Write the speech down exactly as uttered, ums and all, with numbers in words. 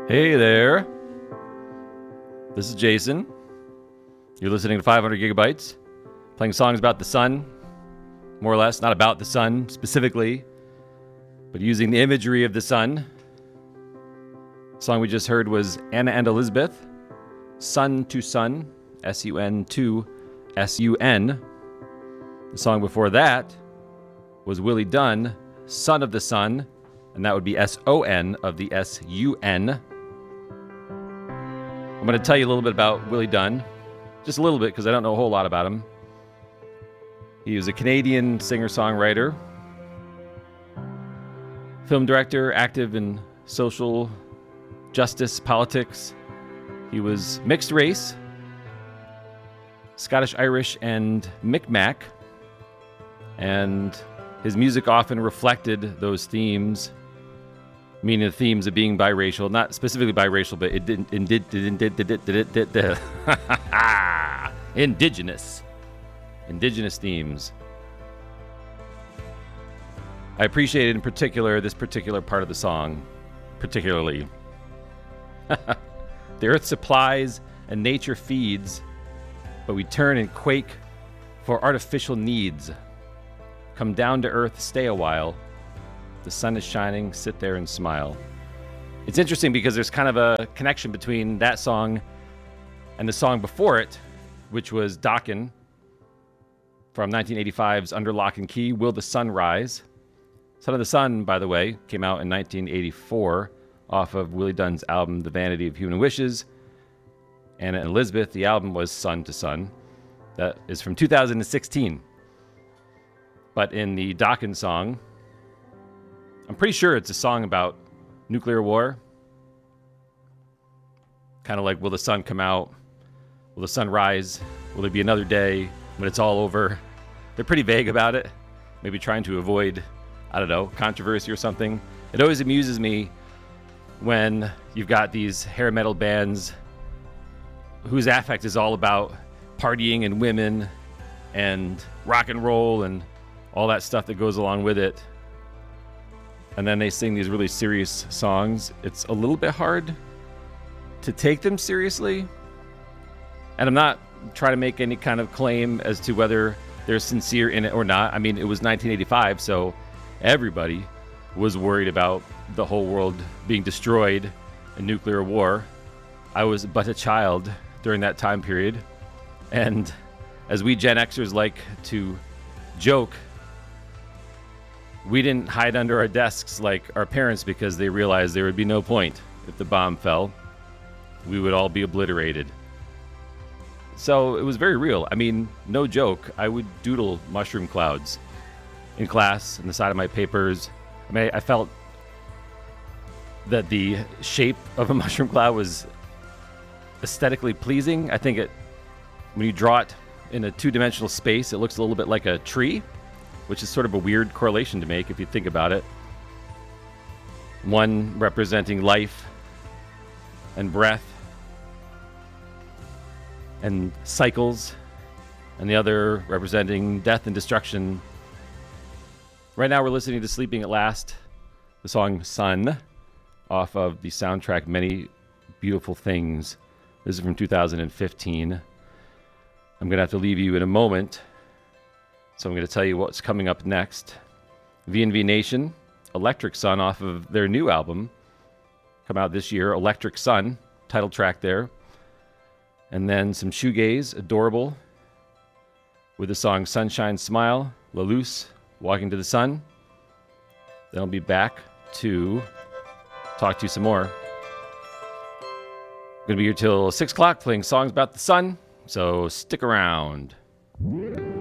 Hey there. This is Jason. You're listening to five hundred Gigabytes, playing songs about the sun, more or less, not about the sun specifically, but using the imagery of the sun. The song we just heard was Anna and Elizabeth, Sun to Sun, S U N to S U N. The song before that was Willie Dunn, Son of the Sun, and that would be S O N of the S U N. I'm going to tell you a little bit about Willie Dunn, just a little bit because I don't know a whole lot about him. He was a Canadian singer-songwriter, film director, active in social justice, politics. He was mixed race, Scottish, Irish, and Micmac, and his music often reflected those themes, meaning the themes of being biracial, not specifically biracial, but it didn't, it did, did, did, did, did, did, did, indigenous, indigenous themes. I appreciated in particular this particular part of the song, particularly. The earth supplies and nature feeds, but we turn and quake for artificial needs. Come down to earth, stay a while. The sun is shining, sit there and smile. It's interesting because there's kind of a connection between that song and the song before it, which was Dokken from nineteen eighty-five's Under Lock and Key, Will the Sun Rise? Son of the Sun, by the way, came out in nineteen eighty-four off of Willie Dunn's album The Vanity of Human Wishes. Anna and Elizabeth, the album was Sun to Sun. That is from two thousand sixteen. But in the Dokken song, I'm pretty sure it's a song about nuclear war. Kind of like, will the sun come out? Will the sun rise? Will there be another day when it's all over? They're pretty vague about it. Maybe trying to avoid, I don't know, controversy or something. It always amuses me when you've got these hair metal bands whose affect is all about partying and women and rock and roll and all that stuff that goes along with it. And then they sing these really serious songs. It's a little bit hard to take them seriously. And I'm not trying to make any kind of claim as to whether they're sincere in it or not. I mean, it was nineteen eighty-five, so everybody was worried about the whole world being destroyed in nuclear war. I was but a child during that time period. And as we Gen Xers like to joke, we didn't hide under our desks like our parents because they realized there would be no point if the bomb fell. We would all be obliterated. So it was very real. I mean, no joke. I would doodle mushroom clouds in class on the side of my papers. I mean, I felt that the shape of a mushroom cloud was aesthetically pleasing. I think it, when you draw it in a two-dimensional space, it looks a little bit like a tree, which is sort of a weird correlation to make if you think about it. One representing life and breath and cycles, and the other representing death and destruction. Right now we're listening to Sleeping at Last, the song Sun, off of the soundtrack Many Beautiful Things. This is from two thousand fifteen. I'm going to have to leave you in a moment, so I'm going to tell you what's coming up next. V and V Nation, Electric Sun off of their new album, come out this year, Electric Sun, title track there. And then some shoegaze, Adorable, with the song Sunshine Smile, La Luce, Walking to the Sun. Then I'll be back to talk to you some more. I'm going to be here till six o'clock playing songs about the sun, so stick around.